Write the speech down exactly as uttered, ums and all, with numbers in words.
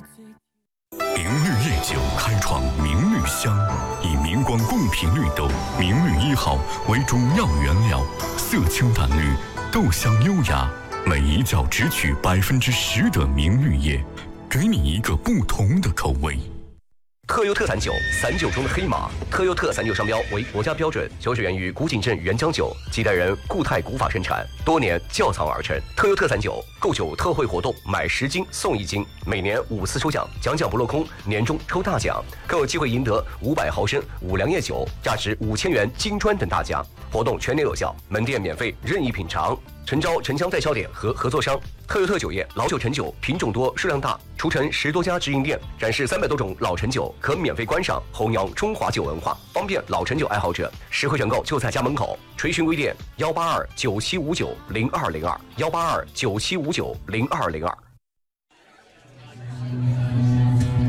明绿夜酒开创明绿香，以明光贡品绿豆明绿一号为主要原料，色清淡绿，豆香优雅，每一窖只取百分之十的明绿叶，给你一个不同的口味。 特优特散酒，散酒中的黑马。特优特散酒商标为国家标准，酒水源于古井镇原浆酒，几代人固态古法生产，多年窖藏而成。特优特散酒购酒特惠活动，买十斤送一斤，每年五次抽奖，奖奖不落空，年终抽大奖，更有机会赢得五百毫升五粮液酒，价值五千元金砖等大奖。活动全年有效，门店免费任意品尝。诚招城乡代销点和合作商。特优特酒业老酒陈酒品种多数量大，除城十多家直营店，展示三百多种老陈酒，可免费观赏，弘扬中华酒文化，方便老陈酒爱好者实惠选购就在家门口。垂询微店幺八二九七五九零二零二幺八二九七五九零二零二。